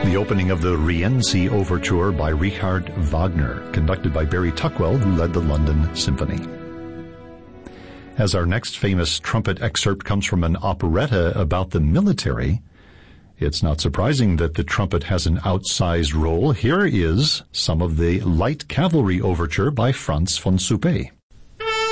The opening of the Rienzi Overture by Richard Wagner, conducted by Barry Tuckwell, who led the London Symphony. As our next famous trumpet excerpt comes from an operetta about the military, it's not surprising that the trumpet has an outsized role. Here is some of the Light Cavalry Overture by Franz von Suppé.